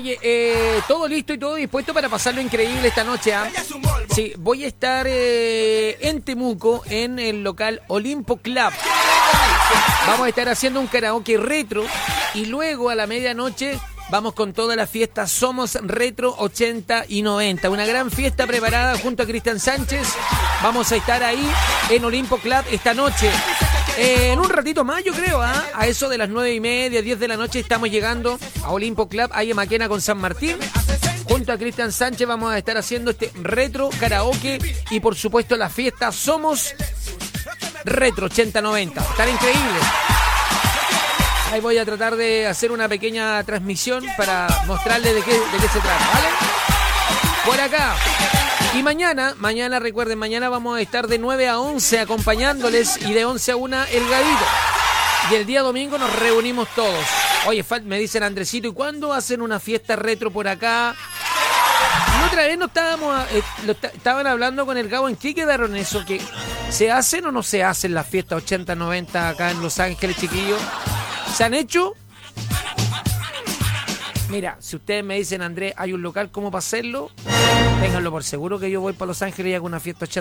Oye, todo listo y todo dispuesto para pasarlo increíble esta noche, ¿ah? Sí, voy a estar en Temuco, en el local Olimpo Club. Vamos a estar haciendo un karaoke retro y luego a la medianoche vamos con toda la fiesta Somos Retro 80 y 90. Una gran fiesta preparada junto a Cristian Sánchez. Vamos a estar ahí en Olimpo Club esta noche. En un ratito más, yo creo, ¿ah? A eso de las 9:30, 10 de la noche estamos llegando a Olimpo Club, ahí en Maquena con San Martín. Junto a Cristian Sánchez vamos a estar haciendo este retro karaoke y por supuesto la fiesta Somos Retro 80-90. Estará increíble. Ahí voy a tratar de hacer una pequeña transmisión para mostrarles de qué se trata, ¿vale? Por acá. Y mañana, recuerden, mañana vamos a estar de 9 a 11 acompañándoles y de 11 a 1 el Gadito. Y el día domingo nos reunimos todos. Oye, me dicen, Andresito, ¿y cuándo hacen una fiesta retro por acá? Y otra vez estaban hablando con el Gabo, ¿en qué quedaron eso? ¿Que se hacen o no se hacen las fiestas 80-90 acá en Los Ángeles, chiquillos? ¿Se han hecho? Mira, si ustedes me dicen, Andrés, hay un local, ¿cómo para hacerlo? Ténganlo por seguro que yo voy para Los Ángeles y hago una fiesta 80.